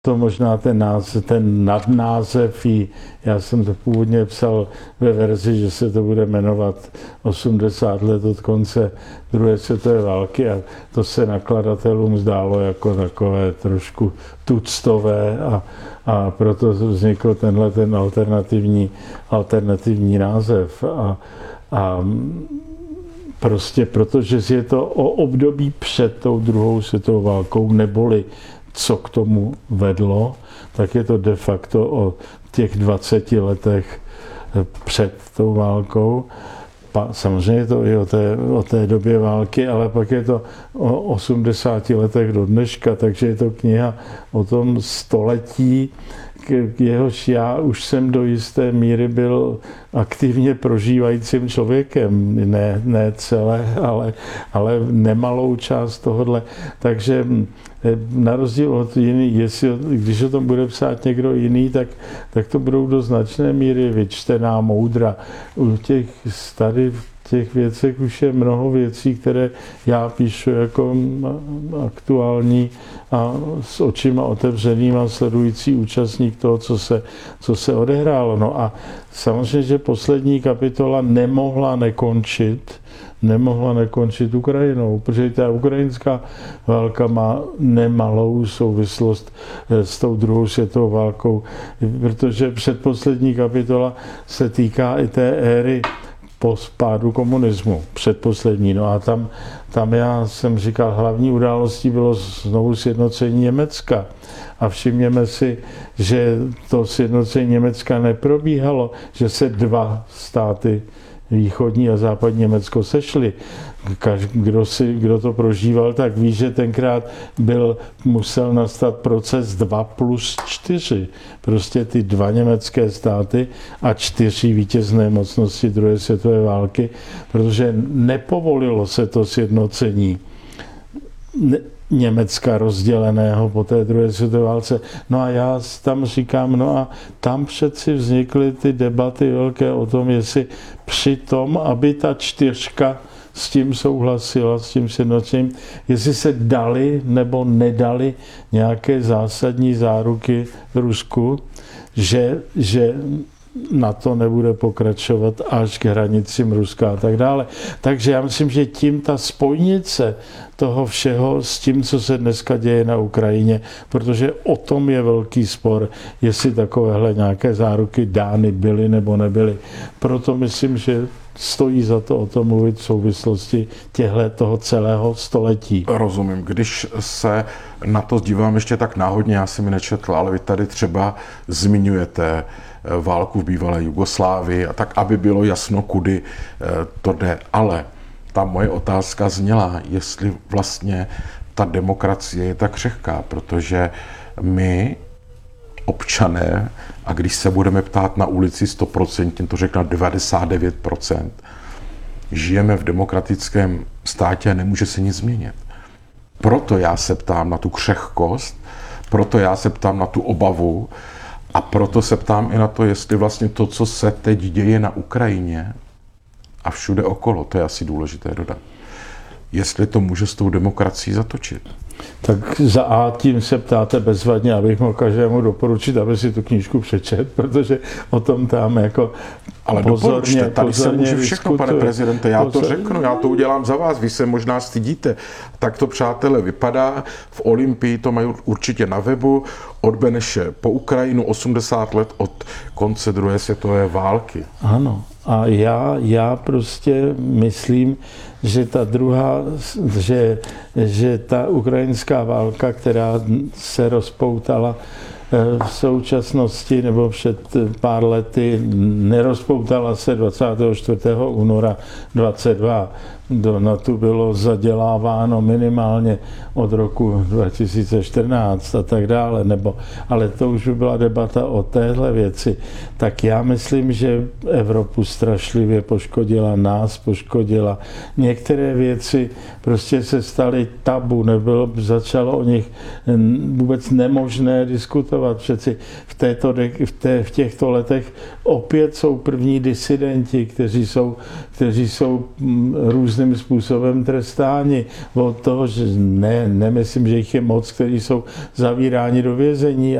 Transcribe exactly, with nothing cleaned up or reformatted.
To možná ten, název, ten nadnázev, já jsem to původně psal ve verzi, že se to bude jmenovat osmdesát let od konce druhé světové války a to se nakladatelům zdálo jako takové trošku tuctové a, a proto vznikl tenhle ten alternativní, alternativní název. A, a prostě protože je to o období před tou druhou světovou válkou, neboli co k tomu vedlo, tak je to de facto o těch dvaceti letech před tou válkou. Samozřejmě je to i o té, o té době války, ale pak je to o osmdesáti letech do dneška, takže je to kniha o tom století, k jehož já už jsem do jisté míry byl aktivně prožívajícím člověkem, ne, ne celé, ale, ale nemalou část tohohle. Takže na rozdíl od jiných, jestli, když o tom bude psát někdo jiný, tak, tak to budou do značné míry vyčtená moudra. U těch tady v těch věcech už je mnoho věcí, které já píšu jako aktuální a s očima otevřenýma sledující účastník toho, co se, co se odehrálo. No a samozřejmě, že poslední kapitola nemohla nekončit, nemohla nekončit Ukrajinou, protože ta ukrajinská válka má nemalou souvislost s tou druhou světovou válkou, protože předposlední kapitola se týká i té éry po spádu komunismu, předposlední. No a tam, tam já jsem říkal, hlavní událostí bylo znovu sjednocení Německa. A všimněme si, že to sjednocení Německa neprobíhalo, že se dva státy, východní a západní Německo, sešli. Kdo, si, kdo to prožíval, tak ví, že tenkrát byl, musel nastat proces dva plus čtyři. Prostě ty dva německé státy a čtyři vítězné mocnosti druhé světové války, protože nepovolilo se to sjednocení Německa rozděleného po té druhé světové válce. No a já tam říkám, no a tam přeci vznikly ty debaty velké o tom, jestli při tom, aby ta čtyřka s tím souhlasila, s tím sjednocením, jestli se dali nebo nedali nějaké zásadní záruky Rusku, že, že na to nebude pokračovat až k hranicím Ruska a tak dále. Takže já myslím, že tím ta spojnice toho všeho s tím, co se dneska děje na Ukrajině, protože o tom je velký spor, jestli takovéhle nějaké záruky dány byly nebo nebyly. Proto myslím, že stojí za to o tom mluvit v souvislosti těhle toho celého století. Rozumím. Když se na to dívám ještě tak náhodně, já jsem mi nečetl, ale vy tady třeba zmiňujete válku v bývalé Jugoslávii a tak, aby bylo jasno, kudy to jde. Ale ta moje otázka zněla, jestli vlastně ta demokracie je tak křehká, protože my, občané, a když se budeme ptát na ulici sto procent, to řekne devadesát devět procent, žijeme v demokratickém státě a nemůže se nic změnit. Proto já se ptám na tu křehkost, proto já se ptám na tu obavu a proto se ptám i na to, jestli vlastně to, co se teď děje na Ukrajině a všude okolo, to je asi důležité dodat, jestli to může s tou demokracií zatočit. Tak za A tím se ptáte bezvadně, abych mohl každému doporučit, aby si tu knížku přečet, protože o tom tam jako ale pozorně, tady pozorně se může všechno, pane prezidente, já to řeknu, já to udělám za vás, vy se možná stydíte. Tak to, přátelé, vypadá. V Olympii to mají určitě na webu. Od Beneše po Ukrajinu, osmdesát let od konce druhé světové války. Ano. A já, já prostě myslím, že ta druhá, že, že ta ukrajinská válka, která se rozpoutala v současnosti nebo před pár lety, nerozpoutala se dvacátého čtvrtého února dvacet dva. Do NATO bylo zaděláváno minimálně od roku dva tisíce čtrnáct a tak dále, nebo, ale to už by byla debata o téhle věci. Tak já myslím, že Evropu strašlivě poškodila, nás poškodila. Některé věci prostě se staly tabu, nebylo, začalo o nich vůbec nemožné diskutovat. pamatovat. Přeci v, této, v, té, v těchto letech opět jsou první disidenti, kteří jsou, kteří jsou různým způsobem trestáni. Od toho, že ne, nemyslím, že jich je moc, kteří jsou zavíráni do vězení,